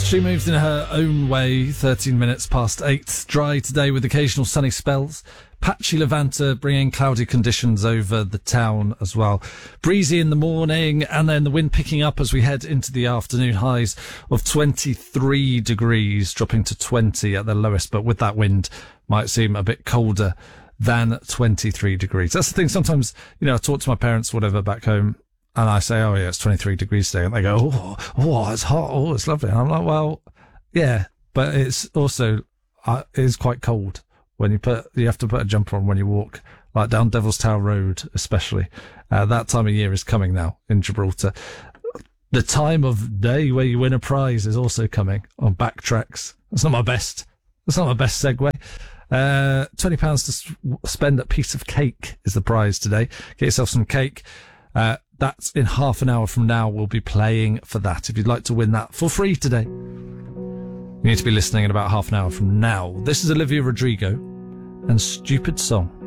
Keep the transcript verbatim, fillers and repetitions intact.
She moves in her own way, thirteen minutes past eight. Dry today with occasional sunny spells. Patchy Levanta bringing cloudy conditions over the town as well. Breezy in the morning, and then the wind picking up as we head into the afternoon. Highs of twenty-three degrees, dropping to twenty at the lowest, but with that wind might seem a bit colder than twenty-three degrees. That's the thing. Sometimes, you know, I talk to my parents, whatever, back home, and I say, oh yeah, it's twenty-three degrees today. And they go, oh, oh, it's hot. Oh, it's lovely. And I'm like, well, yeah, but it's also, uh, it is quite cold when you put, you have to put a jumper on when you walk, like down Devil's Tower Road, especially. Uh, that time of year is coming now in Gibraltar. The time of day where you win a prize is also coming on Backtracks. That's not my best. That's not my best segue. Uh, twenty pounds to s- spend at Piece of Cake is the prize today. Get yourself some cake. Uh, that's in half an hour from now. We'll be playing for that. If you'd like to win that for free today, you need to be listening in about half an hour from now. This is Olivia Rodrigo and Stupid Song.